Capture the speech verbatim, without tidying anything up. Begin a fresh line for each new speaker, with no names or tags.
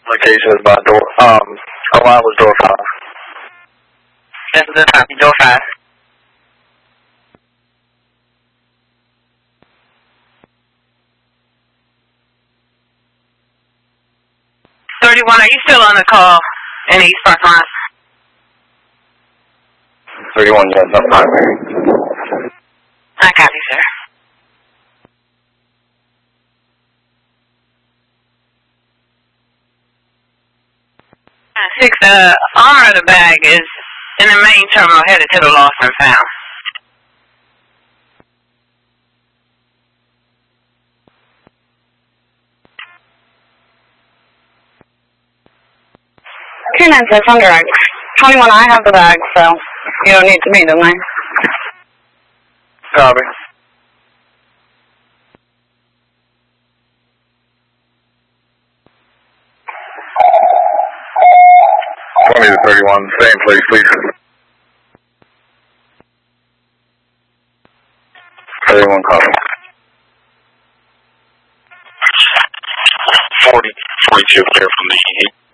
Location is by door, um, arrival is door five.
This is the time, door five. thirty-one, are you still on the call in East Park Line?
thirty-one, yes, I'm primary.
I copy, sir. Six, uh, armor of the bag is in the main terminal headed to the lost and found.
two nine six on direct. twenty-one, I have the bag, so you don't need to meet them, right?
Copy. twenty to thirty-one, same place, please. thirty-one, copy.
forty, forty-two clear from the